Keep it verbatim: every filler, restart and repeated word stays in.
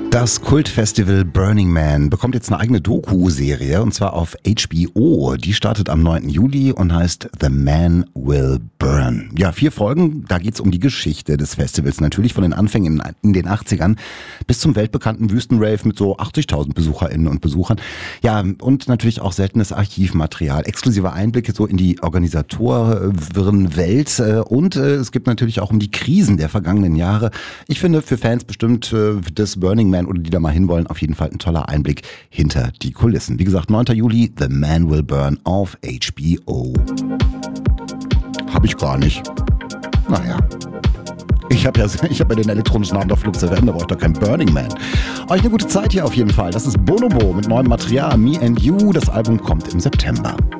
Das Kultfestival Burning Man bekommt jetzt eine eigene Doku-Serie und zwar auf H B O. Die startet am neunten Juli und heißt The Man Will Burn. Ja, vier Folgen, da geht's um die Geschichte des Festivals. Natürlich von den Anfängen in den achtzigern bis zum weltbekannten Wüstenrave mit so achtzigtausend BesucherInnen und Besuchern. Ja, und natürlich auch seltenes Archivmaterial, exklusive Einblicke so in die Organisatorenwelt und äh, es gibt natürlich auch um die Krisen der vergangenen Jahre. Ich finde für Fans bestimmt äh, des Burning Man oder die da mal hinwollen, auf jeden Fall ein toller Einblick hinter die Kulissen. Wie gesagt, neunten Juli, The Man Will Burn auf H B O. Hab ich gar nicht. Naja. Ich habe ja, ich hab ja den elektronischen Abend auf Flug zu werden, da brauche ich doch kein Burning Man. Euch eine gute Zeit hier auf jeden Fall. Das ist Bonobo mit neuem Material, Me and You. Das Album kommt im September.